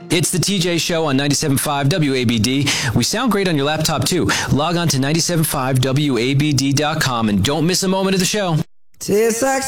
It's the TJ Show on 97.5 WABD. We sound great on your laptop, too. Log on to 97.5WABD.com and don't miss a moment of the show. Tastes like